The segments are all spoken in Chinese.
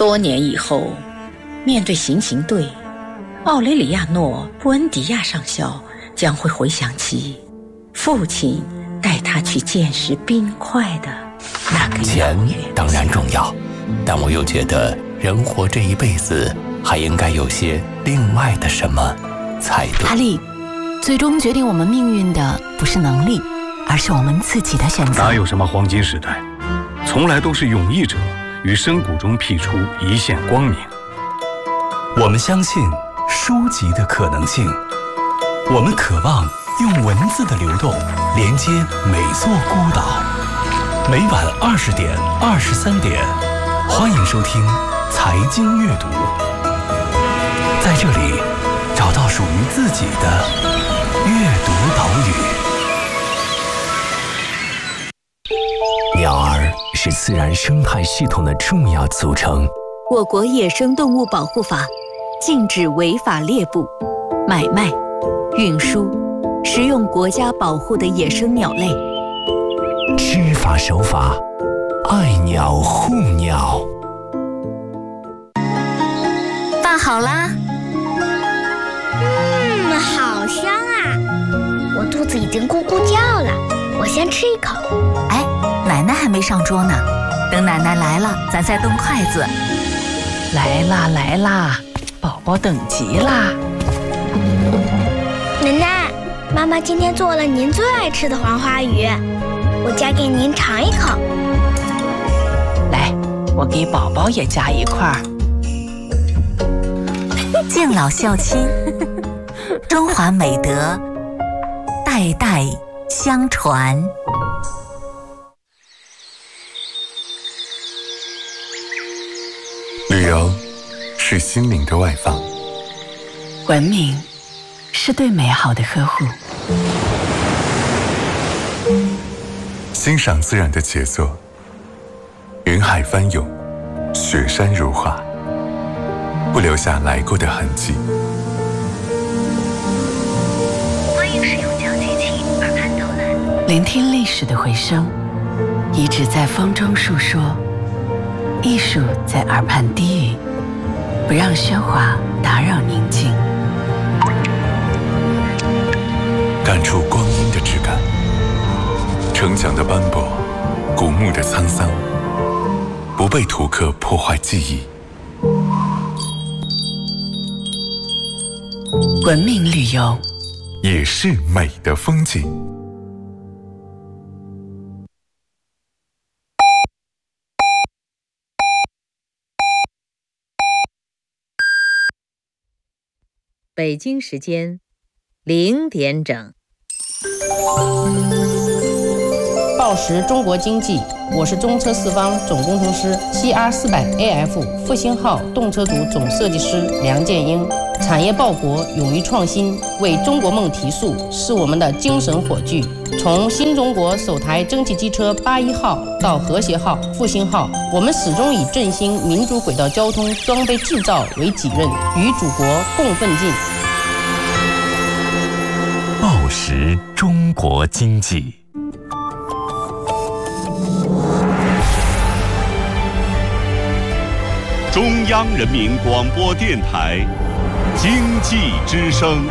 多年以后，面对行刑队，奥雷里亚诺·布恩迪亚上校将会回想起父亲带他去见识冰块的那个钱当然重要，但我又觉得人活这一辈子还应该有些另外的什么才对。 阿丽，最终决定我们命运的不是能力，而是我们自己的选择。 哪有什么黄金时代，从来都是勇毅者于深谷中辟出一线光明。 我们相信书籍的可能性，我们渴望用文字的流动连接每座孤岛。每晚20点、23点，欢迎收听财经阅读，在这里找到属于自己的阅读岛屿。 鸟儿是自然生态系统的重要组成。 我国野生动物保护法禁止违法猎捕、买卖、运输、食用国家保护的野生鸟类。 知法守法，爱鸟护鸟。 饭好啦。 好香啊！我肚子已经咕咕叫了，我先吃一口。 哎，奶奶还没上桌呢，等奶奶来了，咱再动筷子。 来啦来啦，宝宝等急啦！ 奶奶，妈妈今天做了您最爱吃的黄花鱼，我夹给您尝一口。 来，我给宝宝也夹一块。 敬老孝亲，中华美德代代相传。 旅游是心灵的外放， 文明是对美好的呵护， 欣赏自然的杰作，云海翻涌，雪山如画，不留下来过的痕迹。 欢迎使用讲解器耳畔导览， 聆听历史的回声，遗址在风中述说，艺术在耳畔低语，不让喧哗打扰宁静。 感触光阴的质感，城墙的斑驳，古墓的沧桑，不被图刻破坏记忆。 文明旅游也是美的风景。 北京时间0点整。 报时中国经济，我是中车四方总工程师 CR400AF 复兴号动车组总设计师梁建英。产业报国，勇于创新，为中国梦提速，是我们的精神火炬。从新中国首台蒸汽机车81号到和谐号、复兴号，我们始终以振兴民主轨道交通装备制造为己任，与祖国共奋进。 报时中国经济。 中央人民广播电台经济之声。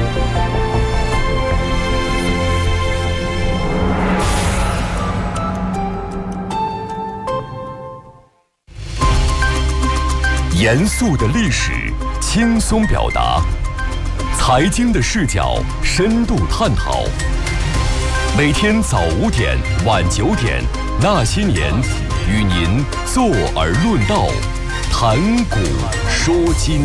严肃的历史，轻松表达；财经的视角，深度探讨。每天早5点、晚9点，那些年，与您坐而论道，谈古说今。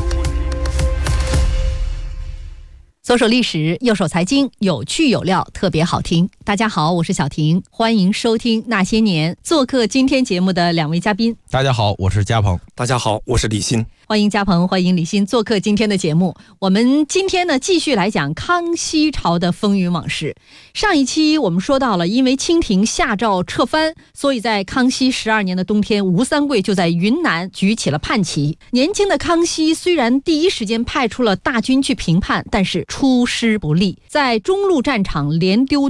左手历史，右手财经，有趣有料，特别好听。大家好，我是小婷，欢迎收听《那些年》。做客今天节目的两位嘉宾， 大家好，我是嘉鹏。大家好，我是李欣。 欢迎嘉鹏，欢迎李欣做客今天的节目。我们今天呢，继续来讲康熙朝的风云往事。上一期我们说到了，因为清廷下诏撤藩，所以在康熙12年的冬天，吴三桂就在云南举起了叛旗。年轻的康熙虽然第一时间派出了大军去平叛，但是出师不利，在中路战场连丢多个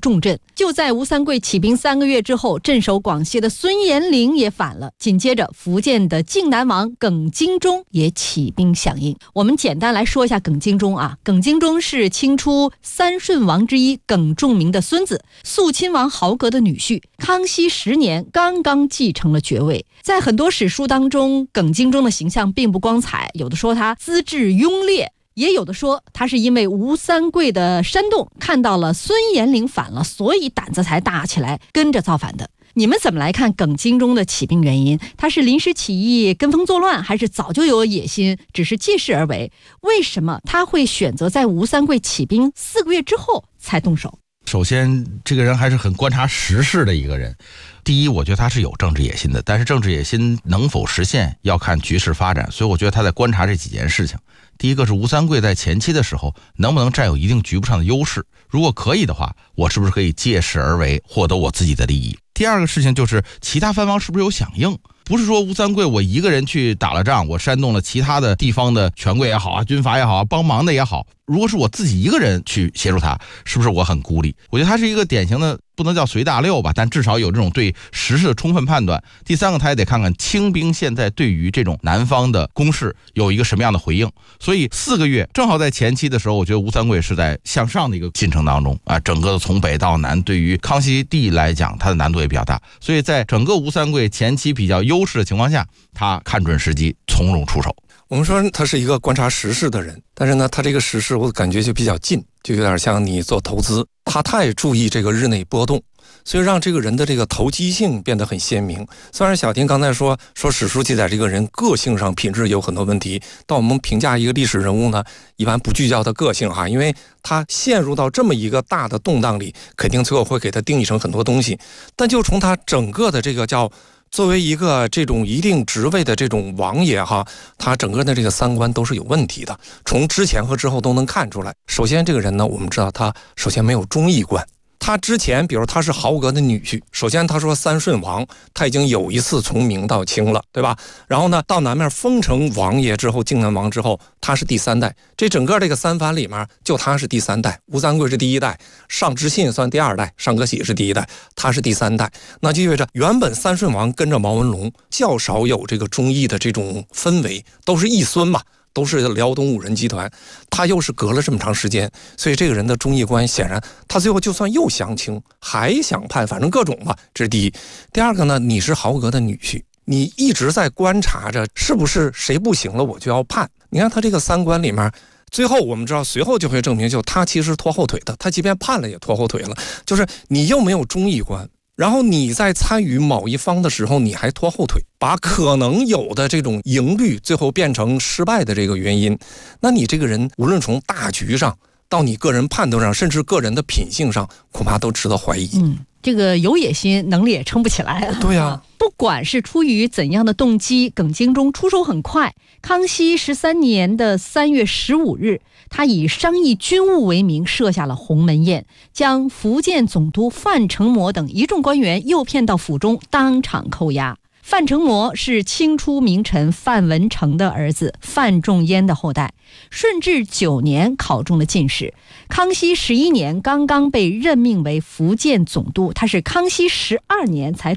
重镇。就在吴三桂起兵3个月之后，镇守广西的孙延龄也反了，紧接着福建的靖南王耿精忠也起兵响应。我们简单来说一下耿精忠啊，耿精忠是清初3顺王之一耿仲明的孙子，肃亲王豪格的女婿，康熙10年刚刚继承了爵位。在很多史书当中，耿精忠的形象并不光彩，有的说他资质庸劣，也有的说他是因为吴三桂的煽动，看到了孙延龄反了，所以胆子才大起来，跟着造反的。你们怎么来看耿精忠的起兵原因？他是临时起意跟风作乱，还是早就有野心，只是借势而为？为什么他会选择在吴三桂起兵4个月之后才动手？ 首先，这个人还是很观察时事的一个人。第一，我觉得他是有政治野心的，但是政治野心能否实现，要看局势发展。所以我觉得他在观察这几件事情。第一个是吴三桂在前期的时候能不能占有一定局部上的优势，如果可以的话，我是不是可以借势而为，获得我自己的利益。第二个事情就是其他藩王是不是有响应，不是说吴三桂我一个人去打了仗，我煽动了其他的地方的权贵也好啊，军阀也好啊，帮忙的也好，如果是我自己一个人去协助他，是不是我很孤立？我觉得他是一个典型的，不能叫随大溜吧，但至少有这种对时事的充分判断。第三个，他也得看看清兵现在对于这种南方的攻势有一个什么样的回应。所以4个月正好在前期的时候，我觉得吴三桂是在向上的一个进程当中啊，整个的从北到南，对于康熙帝来讲，他的难度也比较大。所以在整个吴三桂前期比较优势的情况下，他看准时机，从容出手。 我们说他是一个观察时事的人，但是呢，他这个时事我感觉就比较近，就有点像你做投资，他太注意这个日内波动，所以让这个人的这个投机性变得很鲜明。虽然小婷刚才说史书记载这个人个性上品质有很多问题，但我们评价一个历史人物呢，一般不聚焦他个性哈，因为他陷入到这么一个大的动荡里，肯定最后会给他定义成很多东西。但就从他整个的这个叫作为一个这种一定职位的这种王爷哈，他整个的这个三观都是有问题的，从之前和之后都能看出来。首先这个人呢，我们知道他首先没有忠义观。他之前比如他是豪格的女婿，首先他说3顺王他已经有一次从明到清了，对吧？然后呢，到南面封成王爷之后，靖南王之后，他是第3代。这整个这个三藩里面就他是第3代，吴三桂是第1代，尚之信算第2代，尚可喜是第1代，他是第3代。那就意味着原本3顺王跟着毛文龙较少有这个忠义的这种氛围，都是义孙嘛，都是辽东五人集团，他又是隔了这么长时间，所以这个人的忠义观显然他最后就算又降清还想叛，反正各种吧，这是第一。第二个呢，你是豪格的女婿，你一直在观察着是不是谁不行了我就要叛。你看他这个三观里面，最后我们知道随后就会证明，就他其实拖后腿的，他即便叛了也拖后腿了，就是你又没有忠义观，然后你在参与某一方的时候你还拖后腿，把可能有的这种赢率最后变成失败的这个原因，那你这个人无论从大局上到你个人判断上，甚至个人的品性上，恐怕都值得怀疑。 这个有野心，能力也撑不起来了。 对呀， 不管是出于怎样的动机，耿精忠出手很快。康熙13年的3月15日，他以商议军务为名设下了鸿门宴，将福建总督范承模等一众官员诱骗到府中，当场扣押。范承模是清初名臣范文成的儿子，范仲淹的后代。顺治9年考中了进士，康熙11年刚刚被任命为福建总督，他是康熙12年才